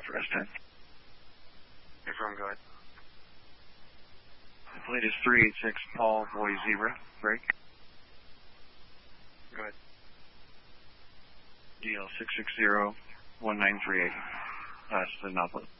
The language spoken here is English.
rest 10. Confirm, go ahead. The plate is 386 Paul Boy Zebra. Break. Go ahead. DL 660-1938. Last Annapolis.